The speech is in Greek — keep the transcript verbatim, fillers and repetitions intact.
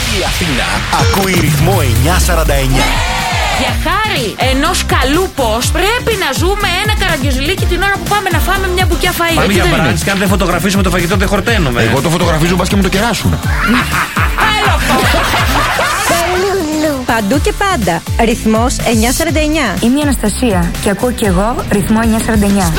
Η Αθήνα ακούει ρυθμό εννιακόσια σαράντα εννιά. Για χάρη ενός καλού post πρέπει να ζούμε ένα καραγκιόζηλίκι την ώρα που πάμε να φάμε μια μπουκιά φαΐ. Πάμε για μπραντς και αν δεν φωτογραφίσουμε το φαγητό δεν χορταίνουμε. Εγώ το φωτογραφίζω, μπας και μου το κεράσουν. Άλλο αυτό. Παντού και πάντα. Ρυθμός εννιακόσια σαράντα εννιά. Είμαι η Αναστασία και ακούω κι εγώ ρυθμό εννιακόσια σαράντα εννιά.